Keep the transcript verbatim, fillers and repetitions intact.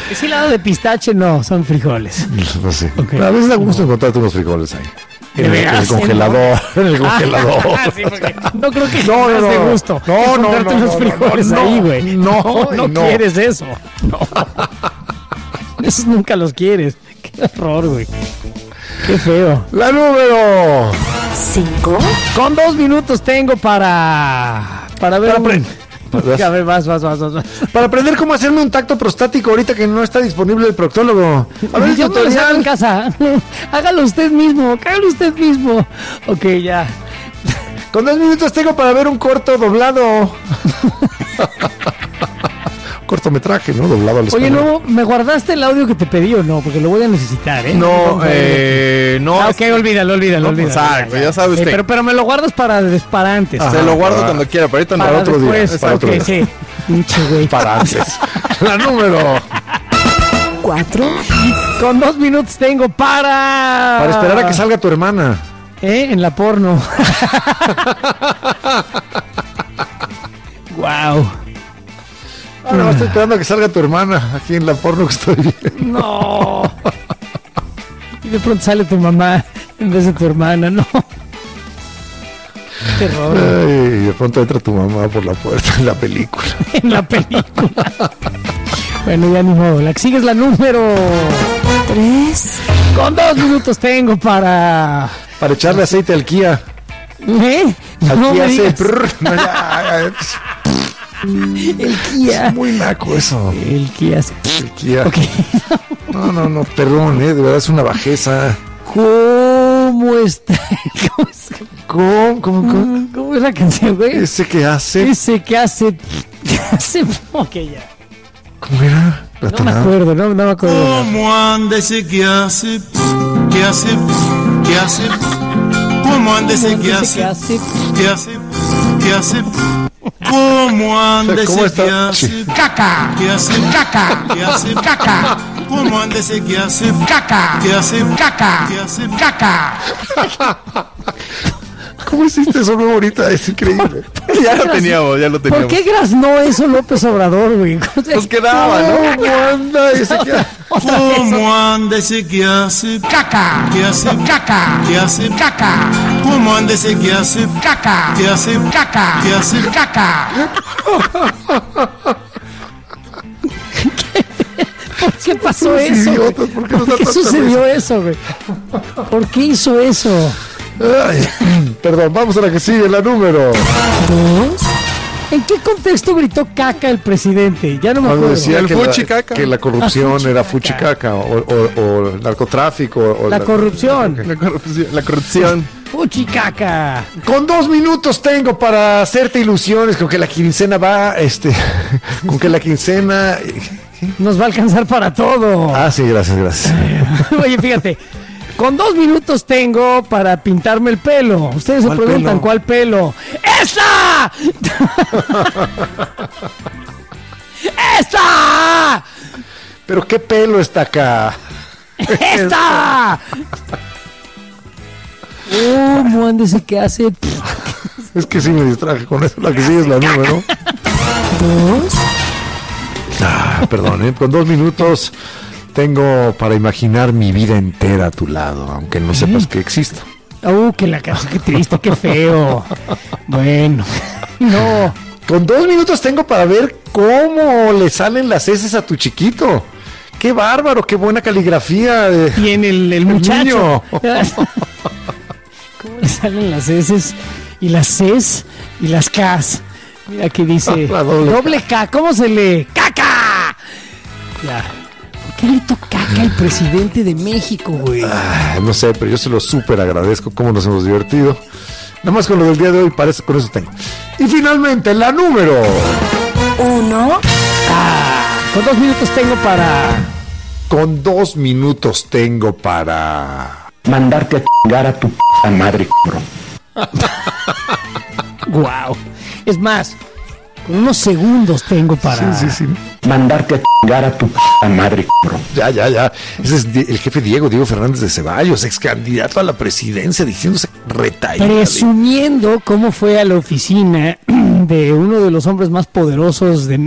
Ese lado de pistache no, son frijoles. No sé. Okay. A veces da gusto encontrarte unos frijoles ahí. En el, en el congelador, en el congelador. Sí, porque no creo que no, no, no, de gusto. No, no, encontrarte no, unos no, frijoles no, ahí, güey. No, no, no, no quieres eso. No. Esos nunca los quieres. Qué horror, güey. Qué feo. La número cinco. Con dos minutos tengo para para ver. Para un... A ver, vas, vas, vas, vas. Para aprender cómo hacerme un tacto prostático ahorita que no está disponible el proctólogo. A ver, yo no lo saco en casa. Hágalo usted mismo, hágalo usted mismo. Ok, ya. Con dos minutos tengo para ver un corto doblado. Cortometraje, ¿no? Doblado al español. Oye, no, ¿me guardaste el audio que te pedí o no? Porque lo voy a necesitar, ¿eh? No, eh, no. Ah, ok, olvídalo, olvídalo, no, olvídalo. Exacto, ya sabes eh, que. Pero, pero me lo guardas para, para antes. Ajá, se lo guardo para, cuando quiera, pero ahorita no. Para otro después, día. Para otro okay, día. Sí. Pinche güey. Para antes. La número cuatro. Con dos minutos tengo para. Para esperar a que salga tu hermana. ¿Eh? En la porno. Wow. Ah, no, estoy esperando a que salga tu hermana aquí en la porno que estoy viendo. No. Y de pronto sale tu mamá en vez de tu hermana, no. Qué horror. Ay, y de pronto entra tu mamá por la puerta en la película. En la película. Bueno, ya ni modo. La que sigue es la número tres. Con dos minutos tengo para. Para echarle aceite al Kia. ¿Eh? Al No Kia me hace. digas. Prr, no, ya, El Kia. es muy naco eso. El Kia. El Kia. Okay. No, no, no, perdón, eh, de verdad es una bajeza. ¿Cómo está? ¿Cómo, es? ¿Cómo, cómo, cómo? ¿Cómo es la canción, güey? Ese que hace. Ese que hace. Que hace. Ok, ya. ¿Cómo era? La No me tonada. acuerdo, no, no me acuerdo. ¿Cómo anda ese que hace? ¿Qué hace? ¿Qué hace? ¿Cómo anda ese que hace? ¿Qué hace? ¿Qué hace? ¿Qué hace? ¿Cómo anda ¿Cómo ese que está? hace? Sí. Caca. ¿Qué hace? Caca. ¿Qué hace? Caca. ¿Cómo anda ese que hace? Caca. ¿Qué hace? Caca. ¿Qué hace? Caca. ¿Cómo hiciste eso nuevo ahorita? Es increíble. Ya lo teníamos, ya lo ¿Por teníamos. qué graznó eso López Obrador, güey? Nos quedaba, ¿no? ¿Cómo anda ese que hace? ¿Cómo anda ese que hace? Caca. ¿Qué hace? Caca. ¿Qué hace? Caca. ¿Cómo anda ese que hace? Caca. ¿Qué hace? Caca. ¿Qué hace? Caca. ¿Por qué pasó Los eso? güey? idiotas, ¿por qué nos da ¿Por qué tanta sucedió eso, güey? ¿Por qué hizo eso? Ay, perdón, vamos a la que sigue, la número. ¿Dos? ¿En qué contexto gritó caca el presidente? Ya no me Cuando acuerdo. decía El que la, fuchicaca. que la corrupción Ah, era fuchicaca. fuchicaca o, o, o el narcotráfico. O La corrupción. La corrupción. La corrupción. Fuchi caca. Con dos minutos tengo para hacerte ilusiones con que la quincena va, este, con que la quincena. Nos va a alcanzar para todo. Ah, sí, gracias, gracias. Oye, fíjate. Con dos minutos tengo para pintarme el pelo. Ustedes se ¿Cuál preguntan pelo? cuál pelo. ¡Esta! ¡Esta! Pero qué pelo está acá. ¡Esta! ¿Cómo ándese que hace? Es que sí me distraje con eso. La que sigue es la número. Dos. Ah, perdón, ¿eh? Con dos minutos tengo para imaginar mi vida entera a tu lado, aunque no sepas que existo. Uh, que la casa, qué triste, qué feo. Bueno, no. Con dos minutos tengo para ver cómo le salen las heces a tu chiquito. ¡Qué bárbaro! ¡Qué buena caligrafía! De... Tiene el, el El muchacho. niño. ¿Cómo le salen las S y las Cs y las Ks? Mira que dice La doble doble K. ¿Cómo se lee? ¡Caca! Ya. ¿Por qué gritó caca el presidente de México, güey? Ah, no sé, pero yo se lo súper agradezco. Cómo nos hemos divertido. Nada más con lo del día de hoy, parece con eso tengo. Y finalmente, la número. Uno. Ah, con dos minutos tengo para... Con dos minutos tengo para... mandarte a chingar a tu p*** madre, cabrón. Wow. Es más, con unos segundos tengo para... Sí, sí, sí. Mandarte a chingar a tu p*** madre, cabrón. Ya, ya, ya. Ese es el jefe Diego, Diego Fernández de Ceballos, ex candidato a la presidencia, diciéndose retaíla. Presumiendo cómo fue a la oficina de uno de los hombres más poderosos de